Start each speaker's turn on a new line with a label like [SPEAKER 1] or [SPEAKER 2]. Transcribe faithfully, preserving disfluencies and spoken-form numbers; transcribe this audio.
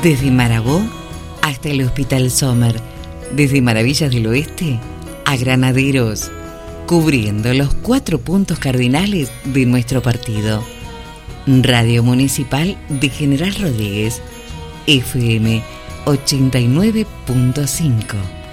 [SPEAKER 1] Desde Marabó hasta el Hospital Sommer, desde Maravillas del Oeste a Granaderos, cubriendo los cuatro puntos cardinales de nuestro partido. Radio Municipal de General Rodríguez, F M ochenta y nueve punto cinco.